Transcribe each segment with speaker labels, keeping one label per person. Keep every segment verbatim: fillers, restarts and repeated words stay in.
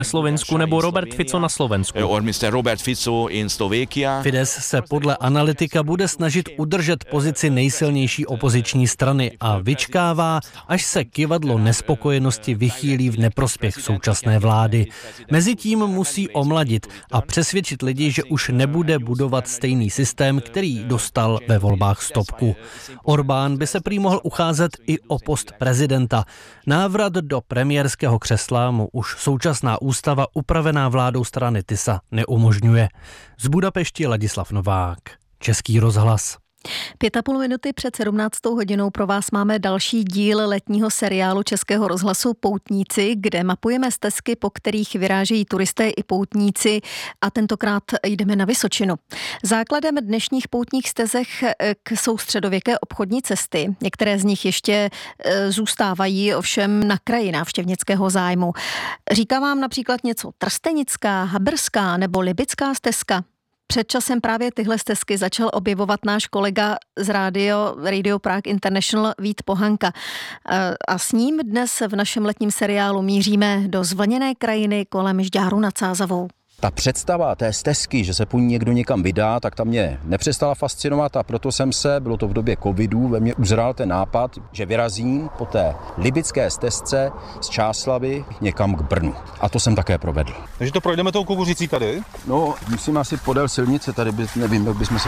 Speaker 1: Slovensku nebo Robert Fico na Slovensku.
Speaker 2: Fidesz se podle analytika bude snažit udržet pozici nejsilnější opoziční strany a vyčkává, až se kyvadlo nespokojenosti vychýlí v neprospěch současné vlády. Mezitím musí omladit a přesvědčit lidi, že už nebude budovat stejný systém, který dostal ve volbách stopku. Orbán by se prý mohl ucházet i o post prezidenta. Návrat do premiérského křesla mu už současná ústava upravená vládou strany Tisa neumožňuje. Z Budapešti Ladislav Novák, Český rozhlas.
Speaker 3: Pět a půl minuty před sedmnáctou hodinou pro vás máme další díl letního seriálu Českého rozhlasu Poutníci, kde mapujeme stezky, po kterých vyrážejí turisté i poutníci, a tentokrát jdeme na Vysočinu. Základem dnešních poutních stezek jsou středověké obchodní cesty. Některé z nich ještě zůstávají ovšem na kraji návštěvnického zájmu. Říká vám například něco trstenická, haberská nebo libická stezka? Před časem právě tyhle stezky začal objevovat náš kolega z rádio Radio Prague International Vít Pohanka. A s ním dnes v našem letním seriálu míříme do zvlněné krajiny kolem Žďáru nad Sázavou.
Speaker 4: Ta představa té stezky, že se po ní někdo někam vydá, tak ta mě nepřestala fascinovat a proto jsem se, bylo to v době covidu, ve mně uzrál ten nápad, že vyrazím po té libické stezce z Čáslavy někam k Brnu. A to jsem také provedl.
Speaker 5: Takže to projdeme tou Kukuřicí tady?
Speaker 4: No, musím asi podél silnice, tady by, nevím, jak bychom se...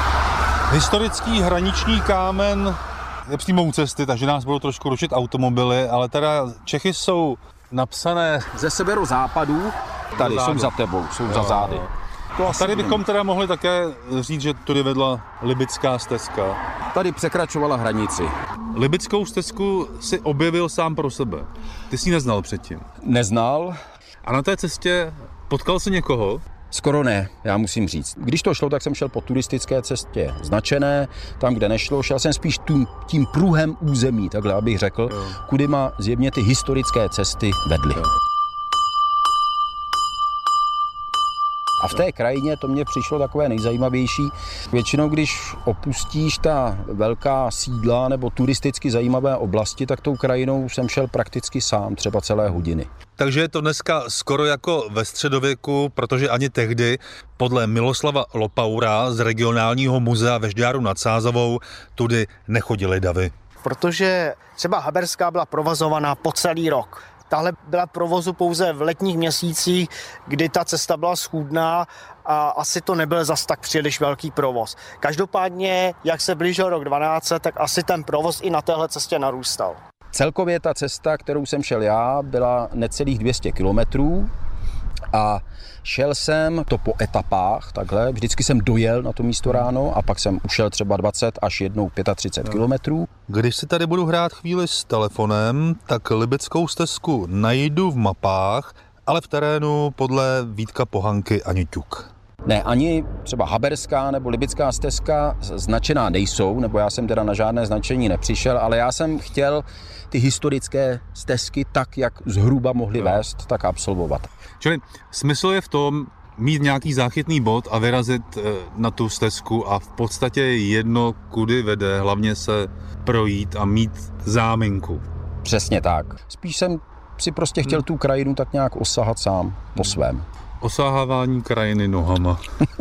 Speaker 5: Historický hraniční kámen je přímo u cesty, takže nás budou trošku rušit automobily, ale teda Čechy jsou napsané
Speaker 4: ze severozápadu. Tady jsou za tebou, jsou za zády.
Speaker 5: To tady bychom teda mohli také říct, že tudy vedla libická stezka.
Speaker 4: Tady překračovala hranici.
Speaker 5: Libickou stezku si objevil sám pro sebe. Ty jsi ji neznal předtím.
Speaker 4: Neznal.
Speaker 5: A na té cestě potkal jsi někoho?
Speaker 4: Skoro ne, já musím říct. Když to šlo, tak jsem šel po turistické cestě značené, tam, kde nešlo, šel jsem spíš tím, tím pruhem území, takhle abych řekl, jo. Kudy ma zjevně ty historické cesty vedly. Jo. A v té krajině to mně přišlo takové nejzajímavější. Většinou, když opustíš ta velká sídla nebo turisticky zajímavé oblasti, tak tou krajinou jsem šel prakticky sám, třeba celé hodiny.
Speaker 5: Takže je to dneska skoro jako ve středověku, protože ani tehdy podle Miloslava Lopaura z regionálního muzea ve Žďáru nad Sázavou tudy nechodily davy.
Speaker 6: Protože třeba haberská byla provozovaná po celý rok. Tahle byla provozu pouze v letních měsících, kdy ta cesta byla schůdná a asi to nebyl zas tak příliš velký provoz. Každopádně, jak se blížil rok dvanáct set, tak asi ten provoz i na téhle cestě narůstal.
Speaker 4: Celkově ta cesta, kterou jsem šel já, byla necelých dvě stě kilometrů a šel jsem to po etapách, takhle. Vždycky jsem dojel na to místo ráno a pak jsem ušel třeba dvacet až jednou třicet pět kilometrů.
Speaker 5: Když si tady budu hrát chvíli s telefonem, tak libickou stezku najdu v mapách, ale v terénu podle Vítka Pohanky ani ťuk.
Speaker 4: Ne, ani třeba haberská nebo libická stezka značená nejsou, nebo já jsem teda na žádné značení nepřišel, ale já jsem chtěl ty historické stezky tak, jak zhruba mohly vést, tak absolvovat.
Speaker 5: Čili smysl je v tom mít nějaký záchytný bod a vyrazit na tu stezku a v podstatě jedno, kudy vede, hlavně se projít a mít záminku.
Speaker 4: Přesně tak. Spíš jsem si prostě chtěl tu krajinu tak nějak osahat sám po svém.
Speaker 5: Osahávání krajiny nohama.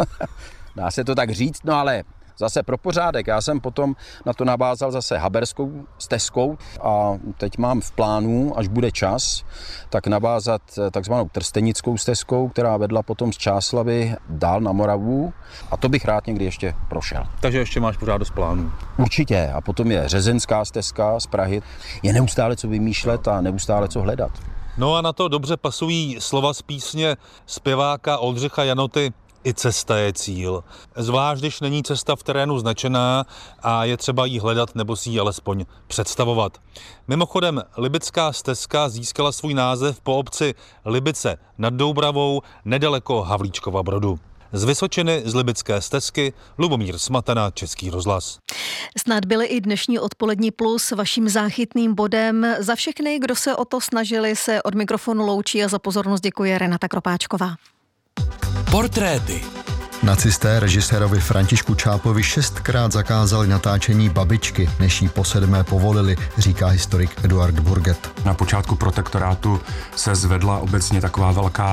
Speaker 4: Dá se to tak říct, no ale zase pro pořádek. Já jsem potom na to navázal zase haberskou stezkou a teď mám v plánu, až bude čas, tak navázat takzvanou trstenickou stezkou, která vedla potom z Čáslavy dál na Moravu a to bych rád někdy ještě prošel.
Speaker 5: Takže ještě máš pořád dost plánů.
Speaker 4: Určitě. A potom je řezenská stezka z Prahy. Je neustále co vymýšlet a neustále co hledat.
Speaker 5: No a na to dobře pasují slova z písně zpěváka Oldřicha Janoty I cesta je cíl. Zvlášť, když není cesta v terénu značená a je třeba jí hledat nebo si ji alespoň představovat. Mimochodem, libická stezka získala svůj název po obci Libice nad Doubravou nedaleko Havlíčkova Brodu. Z Vysočiny z libické stezky Lubomír Smatana, Český rozhlas.
Speaker 3: Snad byly i dnešní odpolední plus vaším záchytným bodem. Za všechny, kdo se o to snažili, se od mikrofonu loučí a za pozornost děkuje Renata Kropáčková.
Speaker 7: Portréty. Nacisté režisérovi Františku Čápovi šestkrát zakázali natáčení Babičky, než jí po sedmé povolili, říká historik Eduard Burget.
Speaker 8: Na počátku protektorátu se zvedla obecně taková velká